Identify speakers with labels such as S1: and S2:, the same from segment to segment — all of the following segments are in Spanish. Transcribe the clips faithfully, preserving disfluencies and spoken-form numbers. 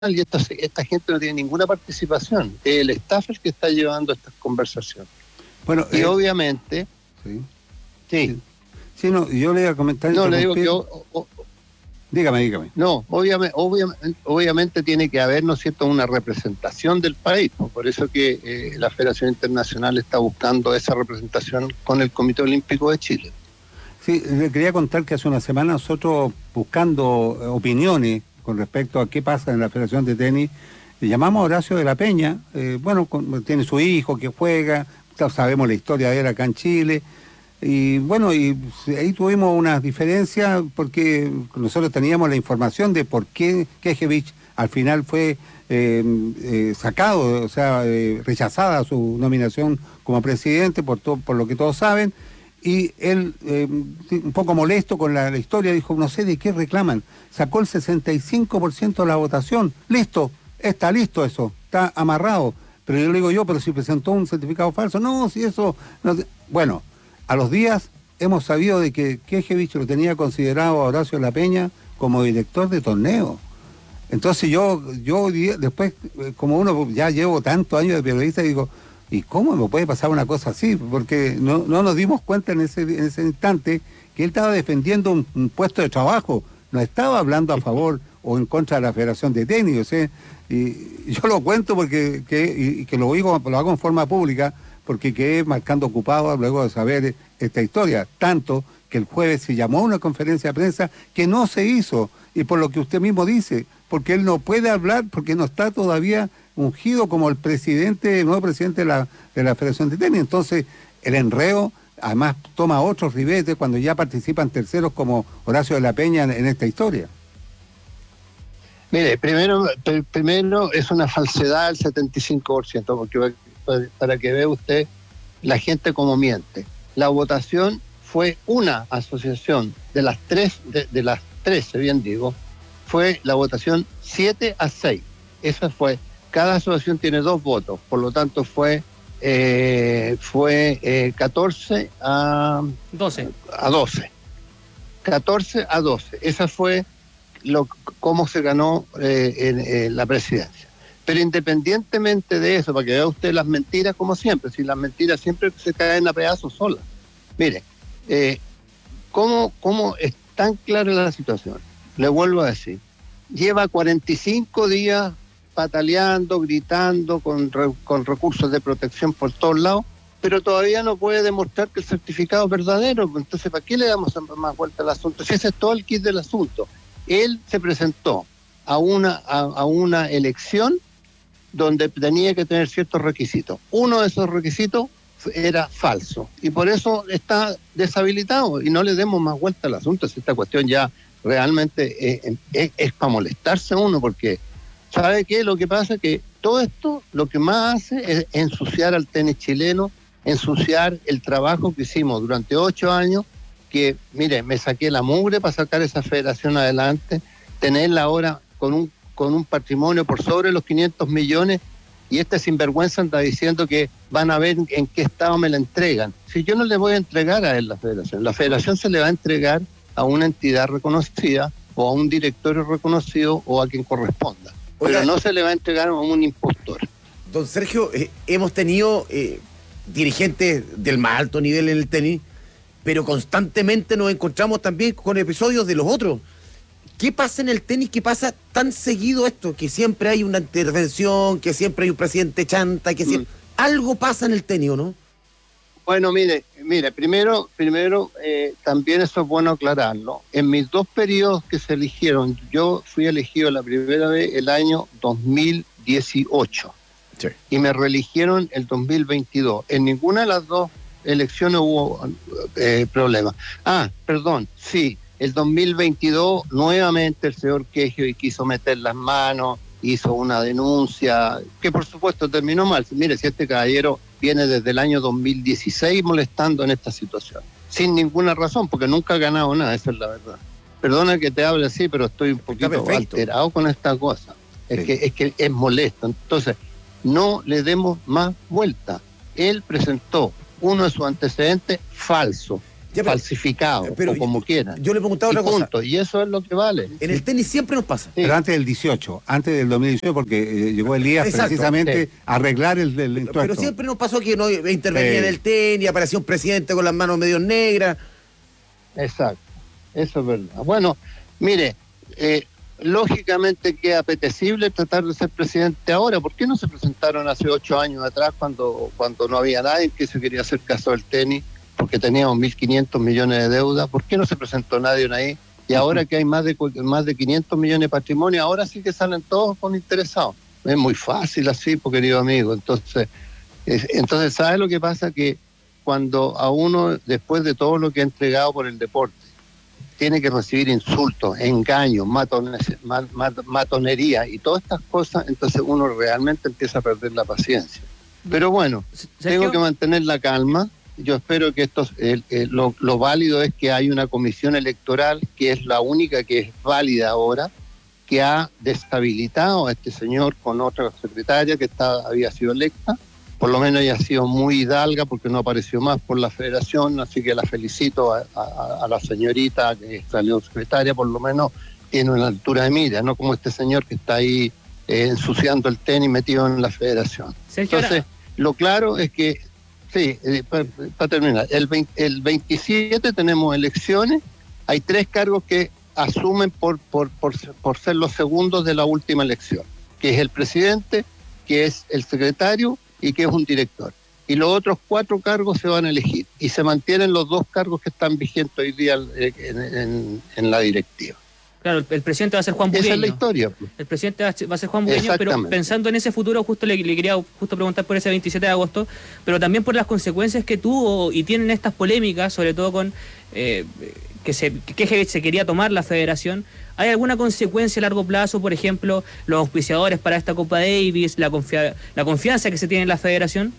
S1: y esta, esta gente no tiene ninguna participación. El staff es el que está llevando estas conversaciones.
S2: Bueno,
S1: y
S2: eh,
S1: obviamente...
S2: Sí.
S1: Sí.
S2: Sí, sí no, yo le iba a comentar...
S1: No, le digo que... O, o,
S2: dígame, dígame.
S1: No, obviamente, obviamente, obviamente tiene que haber, ¿no es cierto?, una representación del país, ¿no? Por eso que eh, la Federación Internacional está buscando esa representación con el Comité Olímpico de Chile.
S2: Sí, le quería contar que hace una semana nosotros, buscando opiniones con respecto a qué pasa en la Federación de Tenis, le llamamos a Horacio de la Peña, eh, bueno, con, tiene su hijo que juega, sabemos la historia de él acá en Chile, y bueno, y ahí tuvimos unas diferencias porque nosotros teníamos la información de por qué Knežević al final fue eh, eh, sacado, o sea, eh, rechazada su nominación como presidente, por, todo, por lo que todos saben. Y él, eh, un poco molesto con la, la historia, dijo, no sé de qué reclaman. Sacó el sesenta y cinco por ciento de la votación. Listo, está listo eso, está amarrado. Pero yo le digo yo, pero si presentó un certificado falso. No, si eso... No, bueno, a los días hemos sabido de que Knežević lo tenía considerado a Horacio de la Peña como director de torneo. Entonces yo, yo después, como uno ya llevo tantos años de periodista, digo... ¿Y cómo me puede pasar una cosa así? Porque no, no nos dimos cuenta en ese, en ese instante que él estaba defendiendo un, un puesto de trabajo, no estaba hablando a favor o en contra de la Federación de Tenis. O sea, y yo lo cuento porque que, y, y que lo, digo, lo hago en forma pública porque quedé marcando ocupado luego de saber esta historia. Tanto que el jueves se llamó a una conferencia de prensa que no se hizo, y por lo que usted mismo dice, porque él no puede hablar porque no está todavía ungido como el presidente, el nuevo presidente de la, de la Federación de Tenis. Entonces, el enreo, además, toma otros ribetes cuando ya participan terceros como Horacio de la Peña en, en esta historia.
S1: Mire, primero, primero es una falsedad el setenta y cinco por ciento, porque para que vea usted la gente como miente. La votación fue una asociación de las tres, de, de las trece, bien digo, fue la votación siete a seis. Esa fue... Cada asociación tiene dos votos, por lo tanto fue eh, fue eh, catorce a doce. A doce. catorce a doce. Esa fue lo cómo se ganó eh, en, en la presidencia. Pero independientemente de eso, para que vea usted las mentiras como siempre, si las mentiras siempre se caen a pedazos solas. Mire, eh, ¿cómo, cómo es tan clara la situación? Le vuelvo a decir, lleva cuarenta y cinco días pataleando, gritando, con, re, con recursos de protección por todos lados, pero todavía no puede demostrar que el certificado es verdadero. Entonces, ¿para qué le damos más vuelta al asunto? Si ese es todo el kit del asunto. Él se presentó a una, a, a una elección donde tenía que tener ciertos requisitos. Uno de esos requisitos era falso, y por eso está deshabilitado, y no le demos más vuelta al asunto. Si esta cuestión ya realmente es, es, es para molestarse uno, porque ¿sabe qué? Lo que pasa es que todo esto lo que más hace es ensuciar al tenis chileno, ensuciar el trabajo que hicimos durante ocho años, que, mire, me saqué la mugre para sacar esa federación adelante, tenerla ahora con un, con un patrimonio por sobre los quinientos millones, y este sinvergüenza anda diciendo que van a ver en qué estado me la entregan. Si yo no le voy a entregar a él la federación, la federación se le va a entregar a una entidad reconocida, o a un directorio reconocido, o a quien corresponda. Pero Oiga, no se le va a entregar a un impostor.
S3: Don Sergio, eh, hemos tenido eh, dirigentes del más alto nivel en el tenis, pero constantemente nos encontramos también con episodios de los otros. ¿Qué pasa en el tenis? ¿Qué pasa tan seguido esto? Que siempre hay una intervención, que siempre hay un presidente chanta, que siempre... Mm. Algo pasa en el tenis, ¿o no?
S1: Bueno, mire, mire, primero, primero eh, también eso es bueno aclararlo. En mis dos periodos que se eligieron, yo fui elegido la primera vez el año dos mil dieciocho, sí, y me reeligieron el dos mil veintidós. En ninguna de las dos elecciones hubo eh, problemas. Ah, perdón, sí, el dos mil veintidós nuevamente el señor Knežević quiso meter las manos, hizo una denuncia, que por supuesto terminó mal. Mire, si este caballero viene desde el año dos mil dieciséis molestando en esta situación, sin ninguna razón, porque nunca ha ganado nada, esa es la verdad. Perdona que te hable así, pero estoy un poquito alterado con esta cosa. Es, sí, que, es que es molesto. Entonces, no le demos más vuelta. Él presentó uno de sus antecedentes falso.
S3: Ya, pero,
S1: falsificado,
S3: pero
S1: o como quieran.
S3: Yo le preguntaba
S1: y
S3: otra
S1: punto,
S3: cosa.
S1: y eso es lo que vale.
S3: En el tenis siempre nos pasa.
S1: Sí.
S2: Pero antes del dieciocho, antes del dos mil dieciocho, porque eh, llegó Elías
S3: Exacto,
S2: precisamente
S1: sí.
S2: a arreglar el, el
S3: Pero
S2: instructo.
S3: siempre nos pasó que no intervenía
S2: Sí.
S3: en el tenis, aparecía un presidente con las manos medio negras.
S1: Exacto, eso es verdad. Bueno, mire, eh, lógicamente que es apetecible tratar de ser presidente ahora. ¿Por qué no se presentaron hace ocho años atrás cuando, cuando no había nadie que se quería hacer caso del tenis? Porque teníamos mil quinientos millones de deuda. ¿Por qué no se presentó nadie ahí? Y ahora que hay más de, más de quinientos millones de patrimonio, ahora sí que salen todos con interesados. Es muy fácil así, pues, querido amigo. Entonces, es, entonces ¿sabe lo que pasa? Que cuando a uno, después de todo lo que ha entregado por el deporte, tiene que recibir insultos, engaños, matones, mat, mat, matonería y todas estas cosas, entonces uno realmente empieza a perder la paciencia. Pero bueno, tengo que mantener la calma. Yo espero que esto, el, el, lo, lo válido es que hay una comisión electoral que es la única que es válida ahora, que ha deshabilitado a este señor con otra secretaria que está, había sido electa. Por lo menos ella ha sido muy hidalga porque no apareció más por la federación, así que la felicito a, a, a la señorita que salió secretaria, por lo menos tiene una altura de mira, no como este señor que está ahí eh, ensuciando el tenis metido en la federación.
S4: Sergio,
S1: Entonces,
S4: ahora...
S1: lo claro es que, sí, eh, para pa terminar, el, veinte, el veintisiete tenemos elecciones, hay tres cargos que asumen por, por, por, por ser los segundos de la última elección, que es el presidente, que es el secretario y que es un director. Y los otros cuatro cargos se van a elegir y se mantienen los dos cargos que están vigentes hoy día en, en, en la directiva.
S4: Claro, el, el presidente va a ser Juan Bugueño.
S1: Esa es la historia. Pues.
S4: El presidente va a ser Juan Bugueño, pero pensando en ese futuro, justo le, le quería justo preguntar por ese veintisiete de agosto, pero también por las consecuencias que tuvo y tienen estas polémicas, sobre todo con eh, que se, que se quería tomar la federación. ¿Hay alguna consecuencia a largo plazo, por ejemplo, los auspiciadores para esta Copa Davis, la, confia la confianza que se tiene en la federación?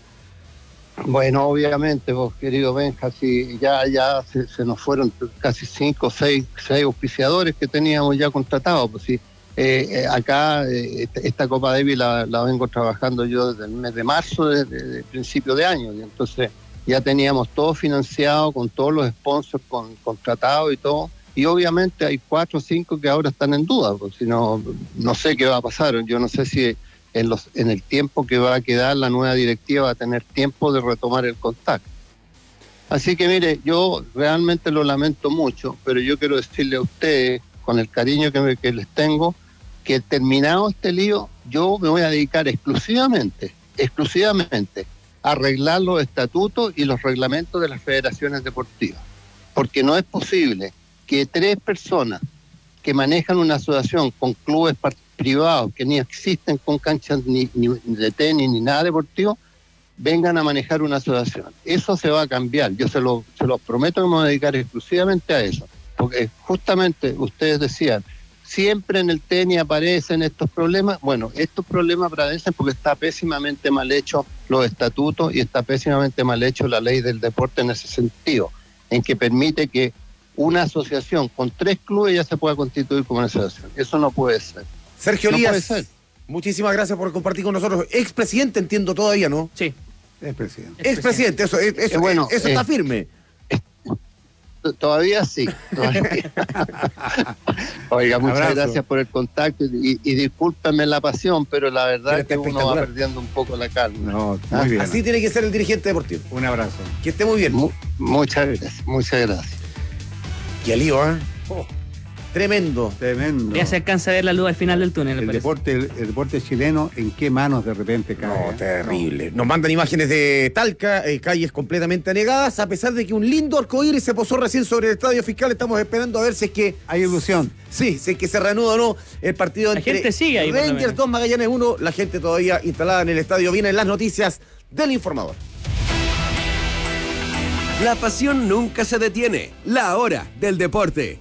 S1: Bueno, obviamente, vos, querido Benja, si ya, ya se, se nos fueron casi cinco o seis, seis auspiciadores que teníamos ya contratados. Pues sí, eh, eh, acá eh, esta Copa Davis la, la vengo trabajando yo desde el mes de marzo, desde, desde principio de año, y entonces ya teníamos todo financiado con todos los sponsors con, contratados y todo. Y obviamente hay cuatro o cinco que ahora están en duda, pues si no, no sé qué va a pasar. Yo no sé si en, los, en el tiempo que va a quedar la nueva directiva va a tener tiempo de retomar el contacto. Así que mire, yo realmente lo lamento mucho, pero yo quiero decirle a ustedes, con el cariño que, me, que les tengo, que terminado este lío, yo me voy a dedicar exclusivamente, exclusivamente a arreglar los estatutos y los reglamentos de las federaciones deportivas. Porque no es posible que tres personas que manejan una asociación con clubes privados que ni existen con canchas ni, ni de tenis ni nada deportivo, vengan a manejar una asociación. Eso se va a cambiar. Yo se lo, se los prometo que me voy a dedicar exclusivamente a eso. Porque justamente ustedes decían, siempre en el tenis aparecen estos problemas. Bueno, estos problemas aparecen porque está pésimamente mal hecho los estatutos y está pésimamente mal hecho la ley del deporte en ese sentido, en que permite que una asociación con tres clubes ya se pueda constituir como una asociación. Eso no puede ser.
S3: Sergio
S1: no
S3: Elías,
S1: puede ser.
S3: Muchísimas gracias por compartir con nosotros. Expresidente, entiendo todavía, ¿no?
S4: Sí.
S2: Expresidente.
S3: Expresidente, eso, eso,
S1: Eh, bueno,
S3: eso
S1: eh,
S3: está firme.
S1: Todavía sí. Todavía. Oiga, muchas
S2: Abrazo.
S1: gracias por el contacto y, y discúlpenme la pasión, pero la verdad es que uno va
S3: espectacular.
S1: perdiendo un poco la calma.
S2: No,
S1: Ah,
S2: muy bien.
S3: Así tiene que ser el dirigente deportivo.
S2: Un abrazo.
S3: Que esté muy bien.
S1: Mu- muchas gracias, muchas gracias.
S3: Qué lío, ¿eh? Tremendo.
S2: Tremendo.
S4: Ya se alcanza a ver la luz al final del túnel, me
S2: El
S4: parece.
S2: deporte, el, el deporte chileno, ¿en qué manos de repente cae?
S3: No,
S2: eh?
S3: terrible. Nos mandan imágenes de Talca, eh, calles completamente anegadas, a pesar de que un lindo arcoíris se posó recién sobre el Estadio Fiscal. Estamos esperando a ver si es que...
S2: Hay ilusión.
S3: Sí, si es que se reanuda o no el partido
S4: La
S3: entre
S4: gente sigue ahí, por lo
S3: Rangers
S4: menos.
S3: dos, Magallanes uno. La gente todavía instalada en el estadio. Vienen las noticias del informador.
S5: La pasión nunca se detiene. La hora del deporte.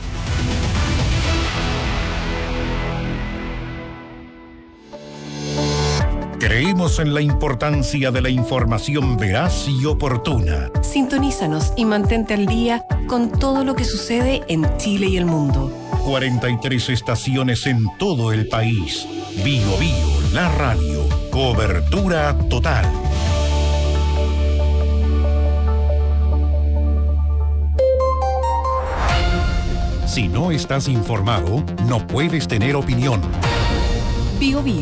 S6: Creemos en la importancia de la información veraz y oportuna.
S7: Sintonízanos y mantente al día con todo lo que sucede en Chile y el mundo.
S6: cuarenta y tres estaciones en todo el país. Bio Bio, la radio. Cobertura total. Si no estás informado, no puedes tener opinión.
S7: Bio Bio.